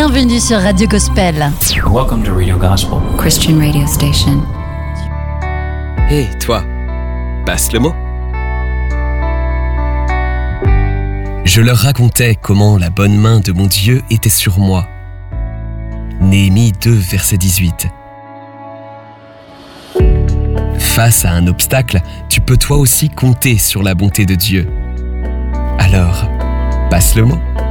Bienvenue sur Radio Gospel. Welcome to Radio Gospel. Christian radio station. Hé, toi, passe le mot. Je leur racontais comment la bonne main de mon Dieu était sur moi. Néhémie 2, verset 18. Face à un obstacle, tu peux toi aussi compter sur la bonté de Dieu. Alors, passe le mot.